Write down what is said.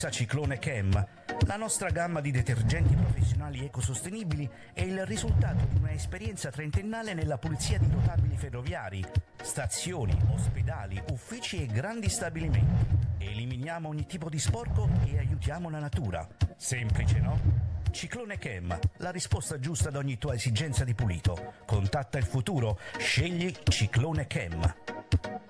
Ciclone Chem, la nostra gamma di detergenti professionali ecosostenibili è il risultato di una esperienza trentennale nella pulizia di rotabili ferroviari, stazioni, ospedali, uffici e grandi stabilimenti. Eliminiamo ogni tipo di sporco e aiutiamo la natura. Semplice, no? Ciclone Chem, la risposta giusta ad ogni tua esigenza di pulito. Contatta il futuro, scegli Ciclone Chem.